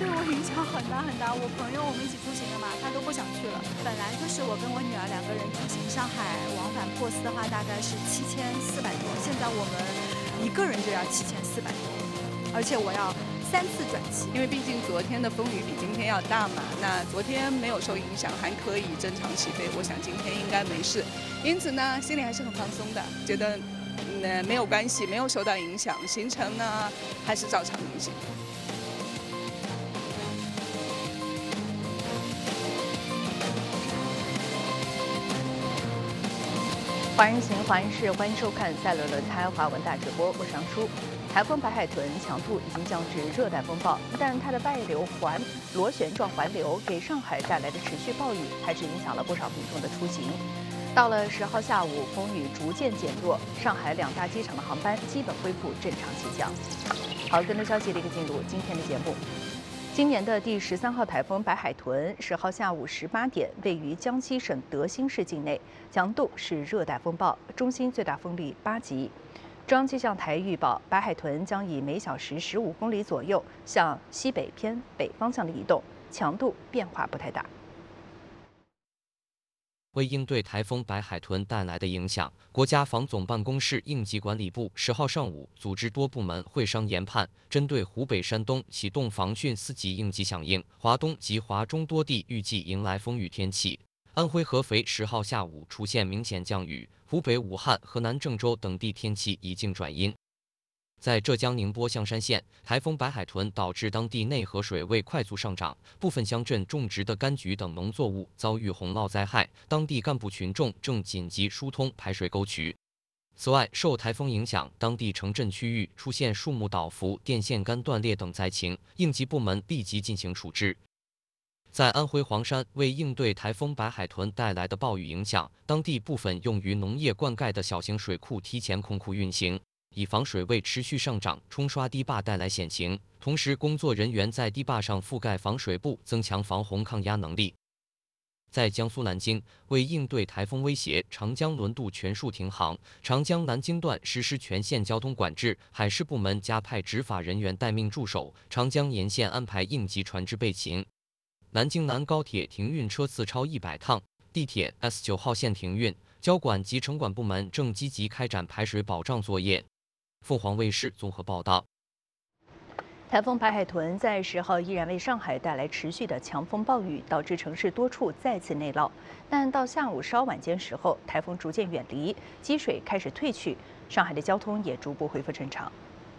对我影响很大很大。我朋友我们一起出行的嘛，他都不想去了。本来就是我跟我女儿2个人出行，上海往返珀斯的话大概是7400多，现在我们1个人就要7400多，而且我要3次转机。 因为毕竟昨天的风雨比今天要大嘛，那昨天没有受影响，还可以正常起飞，我想今天应该没事。因此呢，心里还是很放松的，觉得没有关系，没有受到影响，行程呢还是照常运行。 华人行，华人事，欢迎收看赛伦轮胎华文大直播，我是杨舒。台风白海豚强度已经降至热带风暴，但它的外流螺旋状环流给上海带来的持续暴雨，还是影响了不少民众的出行。到了10号下午，风雨逐渐减弱，上海2大机场的航班基本恢复正常起降。好，更多消息立刻进入今天的节目。今年的第13号台风白海豚10号下午18点位于江西省德兴市境内，强度是热带风暴，中心最大风力8级。中央气象台预报，白海豚将以每小时15公里左右向西北偏北方向的移动，强度变化不太大。 为应对台风白海豚带来的影响，国家防总办公室应急管理部10号上午组织多部门会商研判，针对湖北、山东启动防汛4级应急响应，华东及华中多地预计迎来风雨天气。安徽合肥10号下午出现明显降雨，湖北武汉、河南郑州等地天气已经转阴。在浙江宁波象山县，台风白海豚导致当地内河水位快速上涨，部分乡镇种植的柑橘等农作物遭遇洪涝灾害，当地干部群众正紧急疏通排水沟渠。此外，受台风影响，当地城镇区域出现树木倒伏、电线杆断裂等灾情，应急部门立即进行处置。在安徽黄山，为应对台风白海豚带来的暴雨影响，当地部分用于农业灌溉的小型水库提前空库运行，以防水位持续上涨冲刷堤坝带来险情。同时，工作人员在堤坝上覆盖防水布，增强防洪抗压能力。在江苏南京，为应对台风威胁，长江轮渡全数停航，长江南京段实施全线交通管制，海事部门加派执法人员待命驻守，长江沿线安排应急船只备勤。南京南高铁停运车次超100趟，地铁 S9号线停运，交管及城管部门正积极开展排水保障作业。凤凰卫视综合报道。 台风白海豚在10号依然为上海带来持续的强风暴雨，导致城市多处再次内涝。但到下午稍晚间时候，台风逐渐远离，积水开始退去，上海的交通也逐步恢复正常。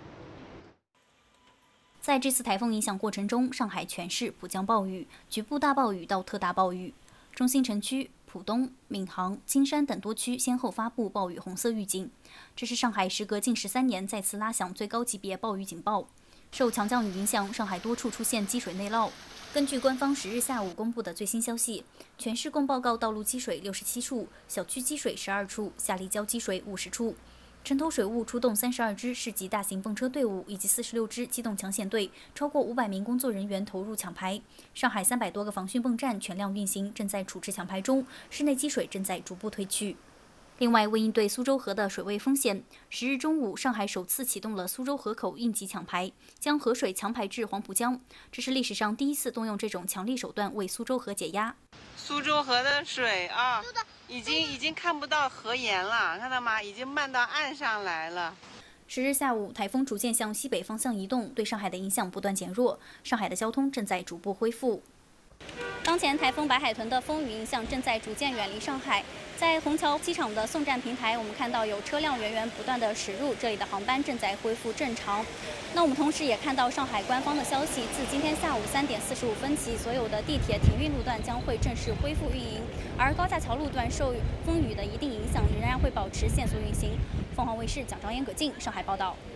在这次台风影响过程中，上海全市普降暴雨，局部大暴雨到特大暴雨。中心城区、浦东、闵行、金山等多区先后发布暴雨红色预警。这是上海时隔近13年再次拉响最高级别暴雨警报。受强降雨影响，上海多处出现积水内涝。根据官方10日下午公布的最新消息，全市共报告道路积水67处，小区积水12处，下立交积水50处。城投水务出动32支市级大型泵车队伍以及46支机动抢险队，超过500名工作人员投入抢排。上海300多个防汛泵站全量运行，正在处置抢排中，市内积水正在逐步退去。另外，为应对苏州河的水位风险，10日中午，上海首次启动了苏州河口应急抢排，将河水强排至黄浦江。这是历史上第一次动用这种强力手段为苏州河解压。 苏州河的水啊，已经看不到河沿了，看到吗？已经漫到岸上来了。 10日下午，台风逐渐向西北方向移动，对上海的影响不断减弱，上海的交通正在逐步恢复。当前台风白海豚的风雨影响正在逐渐远离上海。在虹桥机场的送站平台，我们看到有车辆源源不断的驶入，这里的航班正在恢复正常。那我们同时也看到上海官方的消息，自今天下午3点45分起，所有的地铁停运路段将会正式恢复运营，而高架桥路段受风雨的一定影响，仍然会保持限速运行。凤凰卫视蒋昭嫣、葛静上海报道。